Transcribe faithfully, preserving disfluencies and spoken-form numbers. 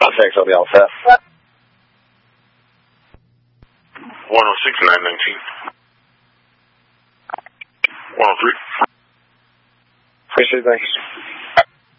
context, I'll be all set. one oh six, nine nineteen. one oh three. Appreciate it, thanks.